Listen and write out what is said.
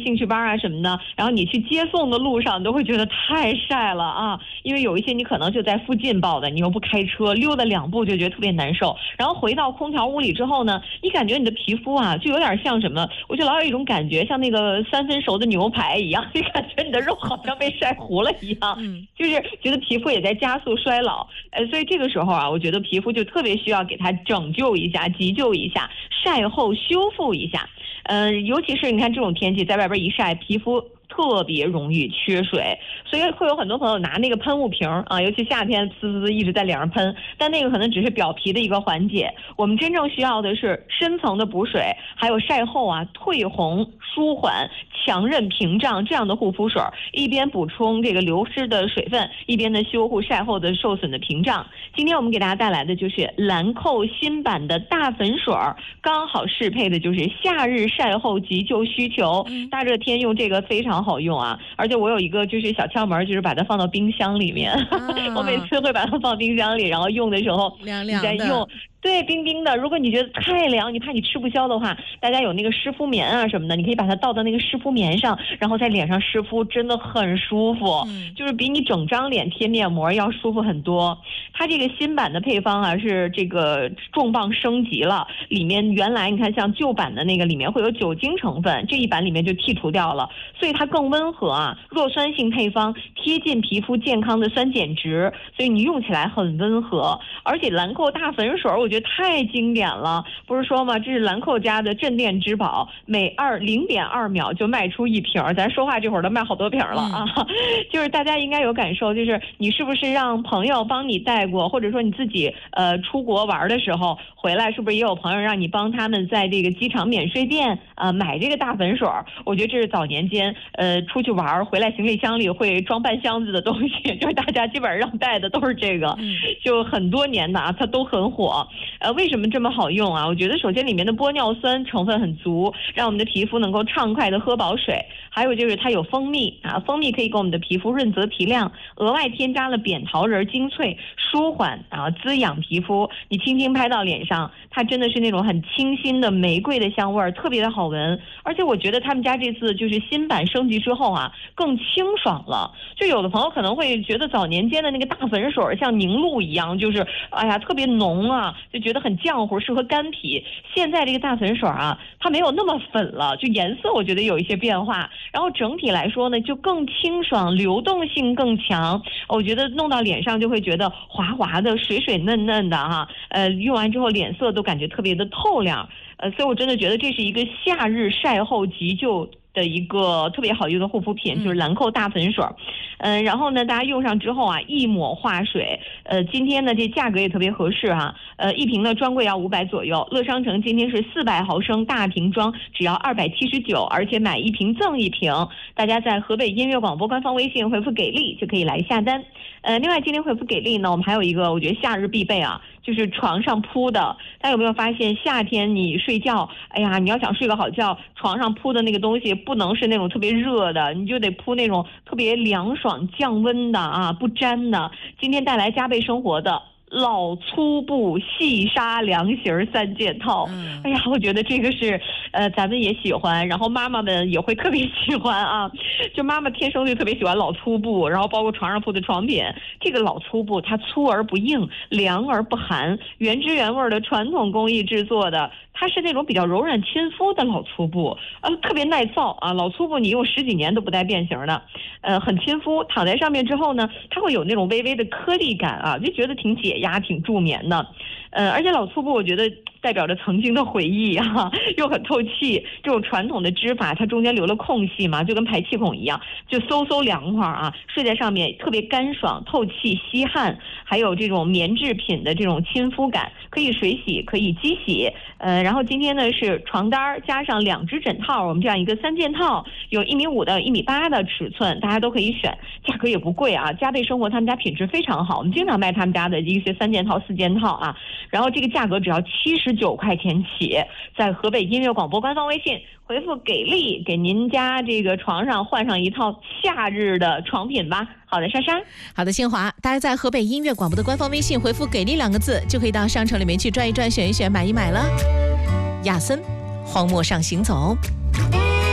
兴趣班啊什么的，然后你去接送的路上都会觉得太晒了啊，因为有一些你可能就在附近报的，你又不开车，溜达2步就觉得特别难受。然后回到空调屋里之后呢，你感觉你的皮肤啊就有点像什么，我就老有一种感觉像那个3分熟的牛排一样，你感觉你的肉好像被晒糊了一样，就是觉得皮肤也在加速衰老。所以这个时候啊，我觉得皮肤就特别需要给它拯救一下、急救一下、晒后修复一下。尤其是你看这种天气，在外边一晒，皮肤特别容易缺水，所以会有很多朋友拿那个喷雾瓶啊，尤其夏天滋滋一直在脸上喷，但那个可能只是表皮的一个环节。我们真正需要的是深层的补水，还有晒后啊退红、舒缓、强韧屏障这样的护肤水，一边补充这个流失的水分，一边呢修护晒后的受损的屏障。今天我们给大家带来的就是兰蔻新版的大粉水，刚好适配的就是夏日晒后急救需求。大热天用这个非常好用啊，而且我有一个就是小窍门，就是把它放到冰箱里面。我每次会把它放冰箱里，然后用的时候凉凉的你再用。对，冰冰的。如果你觉得太凉，你怕你吃不消的话，大家有那个湿敷棉啊什么的，你可以把它倒到那个湿敷棉上，然后在脸上湿敷，真的很舒服，就是比你整张脸贴面膜要舒服很多。它这个新版的配方啊是这个重磅升级了，里面原来你看像旧版的那个里面会有酒精成分，这一版里面就剔除掉了，所以它更温和啊，弱酸性配方，贴近皮肤健康的酸碱值，所以你用起来很温和。而且兰蔻大粉水我觉得太经典了，不是说吗？这是兰蔻家的镇店之宝，每0.2秒就卖出1瓶，咱说话这会儿都卖好多瓶了啊！就是大家应该有感受，就是你是不是让朋友帮你带过，或者说你自己出国玩的时候回来，是不是也有朋友让你帮他们在这个机场免税店买这个大粉水？我觉得这是早年间出去玩回来行李箱里会装半箱子的东西，就是大家基本上让带的都是这个，就很多年的啊，它都很火。为什么这么好用啊？我觉得首先里面的玻尿酸成分很足，让我们的皮肤能够畅快的喝饱水。还有就是它有蜂蜜啊，蜂蜜可以给我们的皮肤润泽提亮，额外添加了扁桃仁精粹，舒缓啊滋养皮肤。你轻轻拍到脸上，它真的是那种很清新的玫瑰的香味儿，特别的好闻。而且我觉得他们家这次就是新版升级之后啊，更清爽了。就有的朋友可能会觉得早年间的那个大粉水像凝露一样，就是哎呀特别浓啊，就觉得很浆糊，适合干皮。现在这个大粉水啊，它没有那么粉了，就颜色我觉得有一些变化，然后整体来说呢就更清爽，流动性更强。我觉得弄到脸上就会觉得滑滑的、水水嫩嫩的哈，用完之后脸色都感觉特别的透亮。所以我真的觉得这是一个夏日晒后急救的一个特别好用的护肤品，就是兰蔻大粉水。然后呢大家用上之后啊，一抹化水。今天呢这价格也特别合适哈，一瓶呢专柜要500左右，乐商城今天是400毫升大瓶装只要279，而且买1瓶赠1瓶。大家在河北音乐广播官方微信回复给力就可以来下单。另外今天回复给力呢，我们还有一个我觉得夏日必备啊，就是床上铺的。大家有没有发现夏天你睡觉，哎呀你要想睡个好觉，床上铺的那个东西不能是那种特别热的，你就得铺那种特别凉爽降温的啊，不粘的。今天带来加倍生活的老粗布细纱凉席3件套。哎呀我觉得这个是咱们也喜欢，然后妈妈们也会特别喜欢啊，就妈妈天生就特别喜欢老粗布，然后包括床上铺的床品。这个老粗布它粗而不硬，凉而不寒，原汁原味的传统工艺制作的，它是那种比较柔软亲肤的老粗布，特别耐造啊。老粗布你用10几年都不带变形的，很亲肤，躺在上面之后呢，它会有那种微微的颗粒感啊，就觉得挺解压、挺助眠的。而且老粗布我觉得代表着曾经的回忆啊，又很透气。这种传统的织法，它中间留了空隙嘛，就跟排气孔一样，就嗖凉快啊，睡在上面特别干爽、透气、吸汗，还有这种棉制品的这种亲肤感，可以水洗，可以机洗。然后今天呢是床单加上2只枕套，我们这样一个3件套，有1.5米的、1.8米的尺寸，大家都可以选，价格也不贵啊。加倍生活他们家品质非常好，我们经常卖他们家的一些3件套、4件套啊。然后这个价格只要79块钱起，在河北音乐广播官方微信回复给力，给您家这个床上换上一套夏日的床品吧。好的，莎莎。 好的，新华。大家在河北音乐广播的官方微信回复给力2个字，就可以到商城里面去转一转、选一选、买一买了。亚森，荒漠上行走。